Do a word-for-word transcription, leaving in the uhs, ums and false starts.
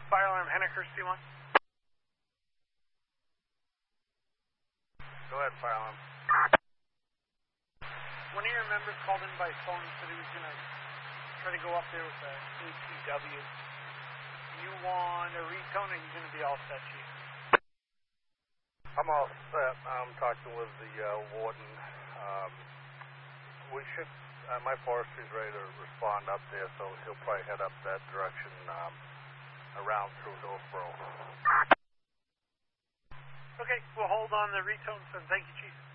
Fire alarm, Henniker, C one. Go ahead, fire alarm. One of your members called in by phone and said he was going to try to go up there with a A T W. You want a retone, or are you going to be all set, Chief? I'm all set. I'm talking with the uh, warden. Um, we should, uh, my forestry's ready to respond up there, so he'll probably head up that direction um, around through Hillsborough. Okay, we'll hold on the retones, and thank you, Chief.